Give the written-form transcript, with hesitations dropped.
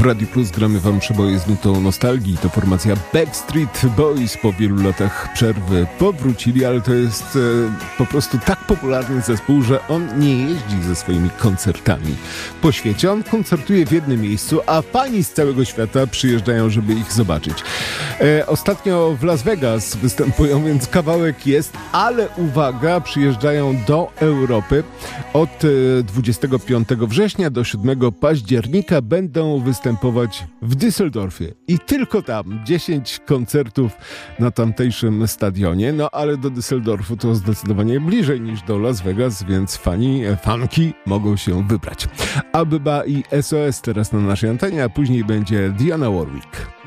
Radio Plus gramy wam przeboje z nutą nostalgii. To formacja Backstreet Boys po wielu latach przerwy powrócili, ale to jest po prostu tak popularny zespół, że on nie jeździ ze swoimi koncertami po świecie. On koncertuje w jednym miejscu, a fani z całego świata przyjeżdżają, żeby ich zobaczyć. Ostatnio w Las Vegas występują, więc kawałek jest, ale uwaga, przyjeżdżają do Europy. Od 25 września do 7 października będą występować w Düsseldorfie. I tylko tam 10 koncertów na tamtejszym stadionie. No ale do Düsseldorfu to zdecydowanie bliżej niż do Las Vegas, więc fanki mogą się wybrać. Abyba i SOS teraz na naszej antenie, a później będzie Dionne Warwick.